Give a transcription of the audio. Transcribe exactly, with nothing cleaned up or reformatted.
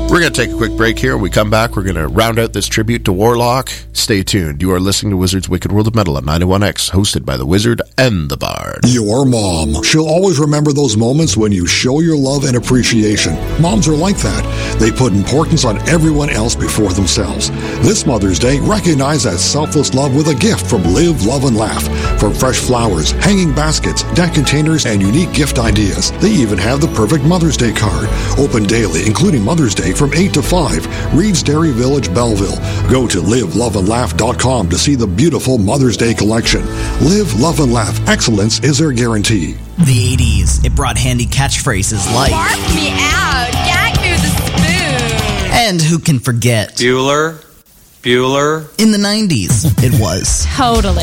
We're going to take a quick break here. When we come back, we're going to round out this tribute to Warlock. Stay tuned. You are listening to Wizard's Wicked World of Metal on ninety-one X, hosted by the Wizard and the Bard. Your mom. She'll always remember those moments when you show your love and appreciation. Moms are like that. They put importance on everyone else before themselves. This Mother's Day, recognize that selfless love with a gift from Live, Love, and Laugh. From fresh flowers, hanging baskets, deck containers, and unique gift ideas. They even have the perfect Mother's Day card. Open daily, including Mother's Day, from eight to five. Reed's Dairy Village, Belleville. Go to live love and laugh dot com to see the beautiful Mother's Day collection. Live, Love, and Laugh. Excellence is their guarantee. The eighties, it brought handy catchphrases like barf me out, gag me with a spoon. And who can forget Bueller, Bueller. In the nineties, it was Totally.